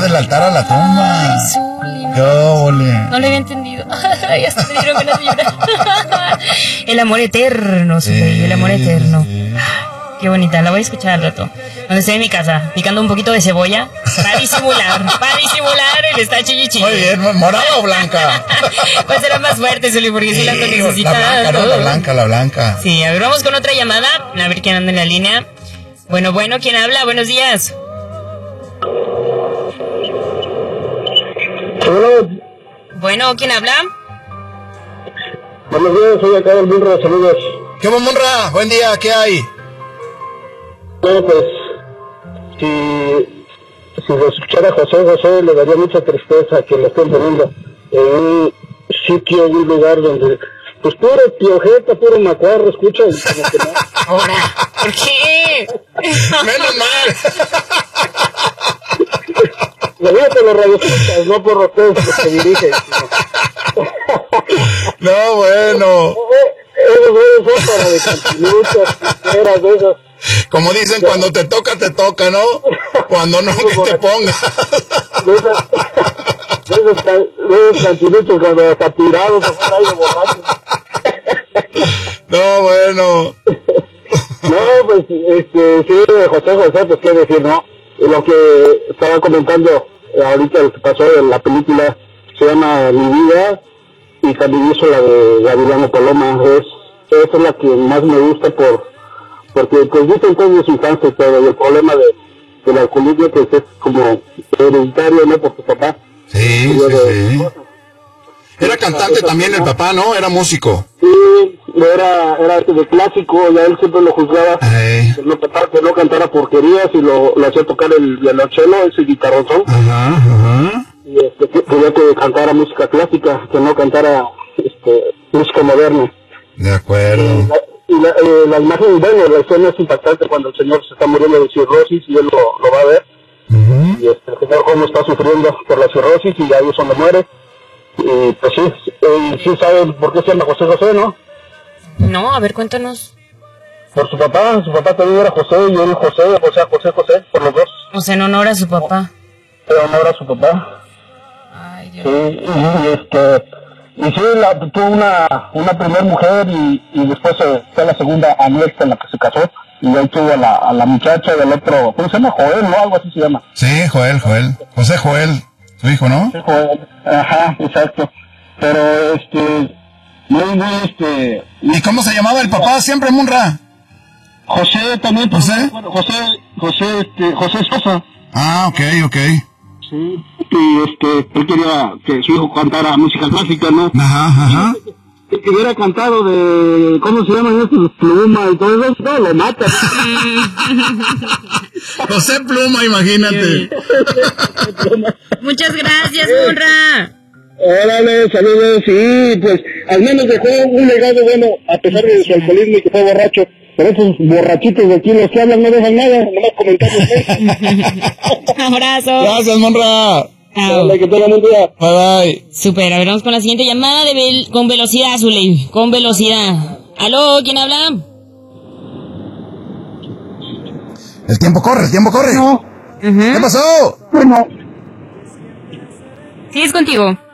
del altar a la tumba. Ay, Zuli. ¡Qué ole! No lo había entendido. Ay, hasta me dieron ganas de llorar. El amor eterno, Zuli, el amor eterno. Qué bonita, la voy a escuchar al rato. Cuando esté en mi casa, picando un poquito de cebolla, para disimular, el está chillichi. Muy bien, ¿morada o blanca? Pues será más fuerte, Zuli, porque sí la ando necesitando. La blanca, no, la blanca. Sí, a ver, vamos con otra llamada, a ver quién anda en la línea. Bueno, ¿quién habla? Buenos días. Hola. Bueno, ¿quién habla? Buenos días, soy acá del Munra, saludos. ¿Qué va, Monra? Buen día, ¿qué hay? Bueno, pues, si lo escuchara José le daría mucha tristeza que lo estén poniendo en un sitio, en un lugar donde, pues, puro piojeta, puro macuarro, escucha, y como que no. Ahora, ¿por qué? Menos mal. Lo digo por los radioescuchas, no por ustedes los que dirigen. No, bueno. Esos güeyes son para de cantinuchas, pisteras, de esas. Como dicen, cuando te toca, ¿no? Cuando no, que te ponga. De esos cantinuchos cuando está tirados afuera ahí de borrachos. No, bueno. No, pues, sí, José, pues qué decir, ¿no? Lo que estaba comentando ahorita, lo que pasó en la película, se llama Mi Vida, y también hizo la de Gavilano Paloma. Esa es la que más me gusta porque pues dicen todo de su infancia y todo, y el problema del alcoholismo pues es como hereditario, ¿no? Por tu papá. Sí. Era cantante también el papá, ¿no? Era músico. Sí, era de clásico, ya él siempre lo juzgaba, que no cantara porquerías, y lo hacía tocar el violonchelo, ese guitarrozón. Ajá. Y quería que cantara música clásica, que no cantara música moderna. De acuerdo. Y la imagen, bueno, la escena es impactante cuando el señor se está muriendo de cirrosis y él lo va a ver. Uh-huh. Y el señor joven está sufriendo por la cirrosis y ahí es donde muere. Y pues sí saben por qué se llama José, ¿no? No, a ver, cuéntanos. Por su papá también era José y él José, por los dos. O sea, en honor a su papá. En honor a su papá. Ay, Dios. Sí, y sí, tuvo una primer mujer y después fue la segunda anuesta en la que se casó, y ahí tuvo a la muchacha del otro, ¿cómo se llama? Joel, ¿no? Algo así se llama. Sí, Joel. José Joel, su hijo, ¿no? Sí, Joel, ajá, exacto. Pero muy ¿Y cómo se llamaba el papá siempre, Munra? José también. ¿José? Bueno, José Sosa. Ah, ok. Sí, y él quería que su hijo cantara música clásica, ¿no? Ajá. Que hubiera cantado de, ¿cómo se llaman estos? Pluma y todo eso, no, lo mata. José Pluma, imagínate. Muchas gracias, Munra. Órale, saludos, sí, pues al menos dejó un legado bueno, a pesar de su alcoholismo y que fue borracho. Pero esos borrachitos de aquí, los que hablan, no dejan nada, nomás comentarios. Abrazo. Gracias, Monra. Dale, que tengan un día. Bye. Super, a ver, vamos con la siguiente llamada con velocidad, Zuley. Con velocidad. ¿Aló? ¿Quién habla? El tiempo corre. No. ¿Qué pasó? Bueno. Sí, es contigo.